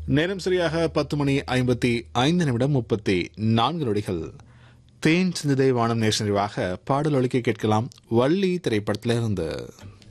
நேரம் சரியாக 10:55 நொடிகள். தேன் சிந்துதை வானம் நேசனிவாக பாடல் ஒலிக்க கேட்கலாம். வள்ளி திரைப்படத்திலிருந்து.